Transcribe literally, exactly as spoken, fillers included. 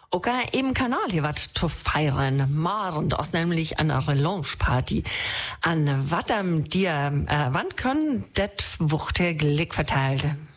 Okay, im Kanal hier wat zu feiern. Morgen ist nämlich eine Relaunch-Party. An wat am dir, äh, wann können, das wird Glück verteilt.